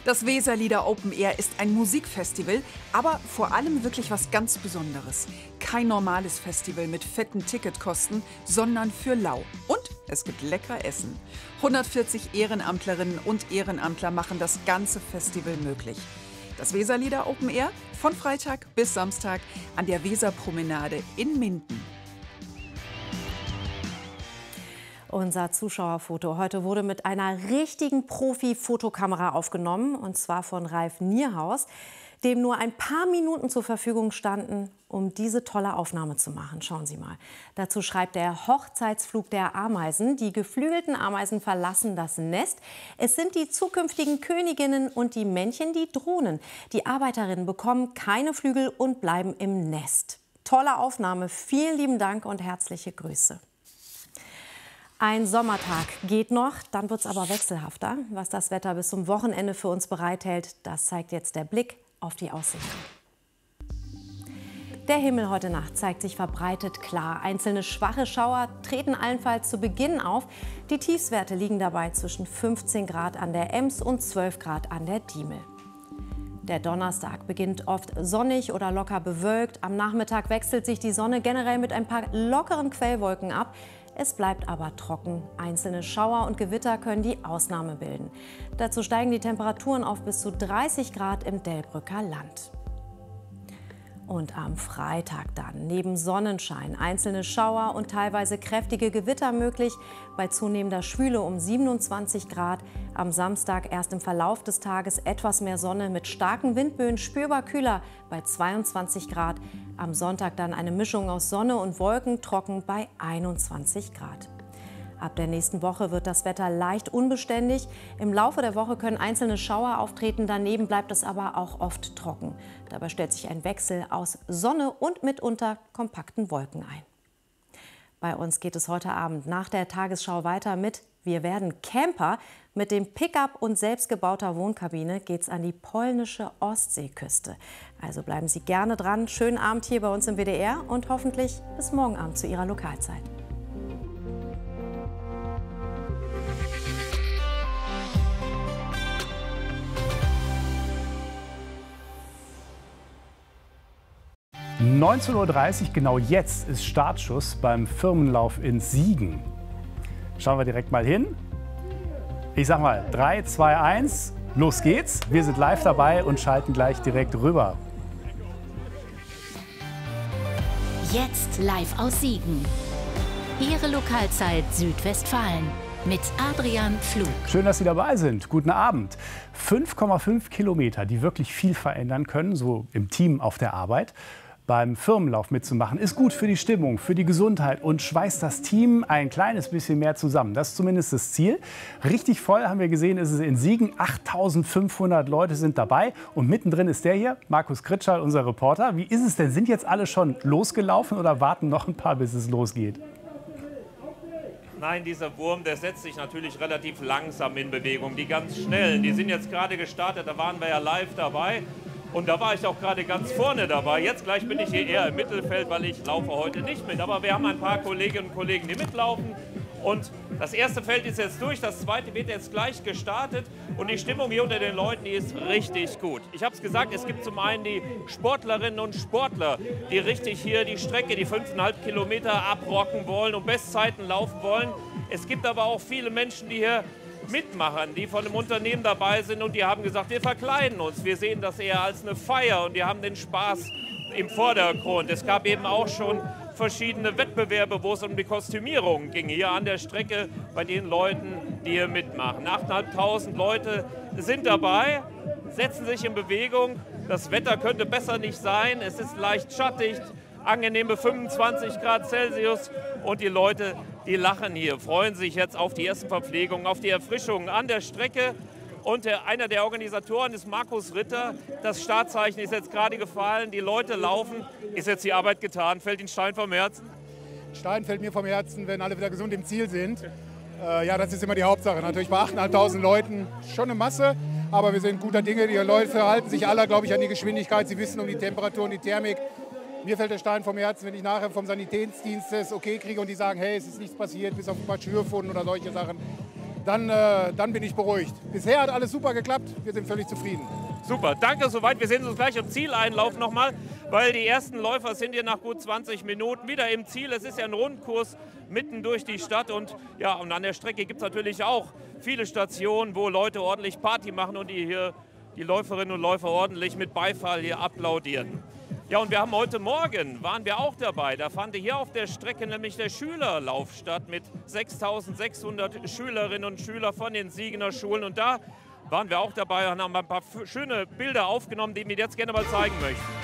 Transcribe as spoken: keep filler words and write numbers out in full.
Das Weserlieder Open Air ist ein Musikfestival, aber vor allem wirklich was ganz Besonderes. Kein normales Festival mit fetten Ticketkosten, sondern für lau. Und es gibt lecker Essen. hundertvierzig Ehrenamtlerinnen und Ehrenamtler machen das ganze Festival möglich. Das Weserlieder Open Air von Freitag bis Samstag an der Weserpromenade in Minden. Unser Zuschauerfoto heute wurde mit einer richtigen Profi-Fotokamera aufgenommen, und zwar von Ralf Nierhaus, dem nur ein paar Minuten zur Verfügung standen, um diese tolle Aufnahme zu machen. Schauen Sie mal. Dazu schreibt er: Hochzeitsflug der Ameisen. Die geflügelten Ameisen verlassen das Nest. Es sind die zukünftigen Königinnen und die Männchen, die Drohnen. Die Arbeiterinnen bekommen keine Flügel und bleiben im Nest. Tolle Aufnahme. Vielen lieben Dank und herzliche Grüße. Ein Sommertag geht noch, dann wird es aber wechselhafter. Was das Wetter bis zum Wochenende für uns bereithält, das zeigt jetzt der Blick auf die Aussichten. Der Himmel heute Nacht zeigt sich verbreitet klar. Einzelne schwache Schauer treten allenfalls zu Beginn auf. Die Tiefstwerte liegen dabei zwischen fünfzehn Grad an der Ems und zwölf Grad an der Diemel. Der Donnerstag beginnt oft sonnig oder locker bewölkt. Am Nachmittag wechselt sich die Sonne generell mit ein paar lockeren Quellwolken ab. Es bleibt aber trocken. Einzelne Schauer und Gewitter können die Ausnahme bilden. Dazu steigen die Temperaturen auf bis zu dreißig Grad im Delbrücker Land. Und am Freitag dann neben Sonnenschein einzelne Schauer und teilweise kräftige Gewitter möglich, bei zunehmender Schwüle um siebenundzwanzig Grad. Am Samstag erst im Verlauf des Tages etwas mehr Sonne mit starken Windböen, spürbar kühler bei zweiundzwanzig Grad. Am Sonntag dann eine Mischung aus Sonne und Wolken, trocken bei einundzwanzig Grad. Ab der nächsten Woche wird das Wetter leicht unbeständig. Im Laufe der Woche können einzelne Schauer auftreten, daneben bleibt es aber auch oft trocken. Dabei stellt sich ein Wechsel aus Sonne und mitunter kompakten Wolken ein. Bei uns geht es heute Abend nach der Tagesschau weiter mit Wir werden Camper. Mit dem Pickup und selbstgebauter Wohnkabine geht's an die polnische Ostseeküste. Also bleiben Sie gerne dran. Schönen Abend hier bei uns im W D R und hoffentlich bis morgen Abend zu Ihrer Lokalzeit. neunzehn Uhr dreißig, genau jetzt ist Startschuss beim Firmenlauf in Siegen. Schauen wir direkt mal hin. Ich sag mal drei, zwei, eins, los geht's. Wir sind live dabei und schalten gleich direkt rüber. Jetzt live aus Siegen. Ihre Lokalzeit Südwestfalen mit Adrian Pflug. Schön, dass Sie dabei sind. Guten Abend. fünf Komma fünf Kilometer, die wirklich viel verändern können, so im Team auf der Arbeit. Beim Firmenlauf mitzumachen, ist gut für die Stimmung, für die Gesundheit und schweißt das Team ein kleines bisschen mehr zusammen. Das ist zumindest das Ziel. Richtig voll, haben wir gesehen, ist es in Siegen. achttausendfünfhundert Leute sind dabei. Und mittendrin ist der hier, Markus Kritschall, unser Reporter. Wie ist es denn? Sind jetzt alle schon losgelaufen oder warten noch ein paar, bis es losgeht? Nein, dieser Wurm, der setzt sich natürlich relativ langsam in Bewegung. Die ganz schnellen, die sind jetzt gerade gestartet, da waren wir ja live dabei. Und da war ich auch gerade ganz vorne dabei. Jetzt gleich bin ich hier eher im Mittelfeld, weil ich laufe heute nicht mit. Aber wir haben ein paar Kolleginnen und Kollegen, die mitlaufen. Und das erste Feld ist jetzt durch, das zweite wird jetzt gleich gestartet. Und die Stimmung hier unter den Leuten, die ist richtig gut. Ich habe es gesagt, es gibt zum einen die Sportlerinnen und Sportler, die richtig hier die Strecke, die fünfeinhalb Kilometer abrocken wollen und Bestzeiten laufen wollen. Es gibt aber auch viele Menschen, die hier mitmachen, die von einem Unternehmen dabei sind und die haben gesagt, wir verkleiden uns. Wir sehen das eher als eine Feier und die haben den Spaß im Vordergrund. Es gab eben auch schon verschiedene Wettbewerbe, wo es um die Kostümierung ging, hier an der Strecke bei den Leuten, die hier mitmachen. achttausendfünfhundert Leute sind dabei, setzen sich in Bewegung. Das Wetter könnte besser nicht sein. Es ist leicht schattig, angenehme fünfundzwanzig Grad Celsius und die Leute, die lachen hier, freuen sich jetzt auf die ersten Verpflegungen, auf die Erfrischungen an der Strecke. Und der, einer der Organisatoren ist Markus Ritter. Das Startzeichen ist jetzt gerade gefallen, die Leute laufen. Ist jetzt die Arbeit getan? Fällt Ihnen Stein vom Herzen? Stein fällt mir vom Herzen, wenn alle wieder gesund im Ziel sind. Äh, ja, das ist immer die Hauptsache. Natürlich bei achttausendfünfhundert Leuten schon eine Masse, aber wir sind guter Dinge. Die Leute halten sich alle, glaube ich, an die Geschwindigkeit. Sie wissen um die Temperatur und die Thermik. Mir fällt der Stein vom Herzen, wenn ich nachher vom Sanitätsdienst das okay kriege und die sagen, hey, es ist nichts passiert, bis auf ein paar Schürfwunden oder solche Sachen. dann, äh, dann bin ich beruhigt. Bisher hat alles super geklappt, wir sind völlig zufrieden. Super, danke soweit. Wir sehen uns gleich im Zieleinlauf nochmal, weil die ersten Läufer sind hier nach gut zwanzig Minuten wieder im Ziel. Es ist ja ein Rundkurs mitten durch die Stadt und, ja, und an der Strecke gibt es natürlich auch viele Stationen, wo Leute ordentlich Party machen und die hier die Läuferinnen und Läufer ordentlich mit Beifall hier applaudieren. Ja, und wir haben heute Morgen, waren wir auch dabei, da fand hier auf der Strecke nämlich der Schülerlauf statt mit sechstausendsechshundert Schülerinnen und Schülern von den Siegener Schulen und da waren wir auch dabei und haben ein paar schöne Bilder aufgenommen, die wir jetzt gerne mal zeigen möchten.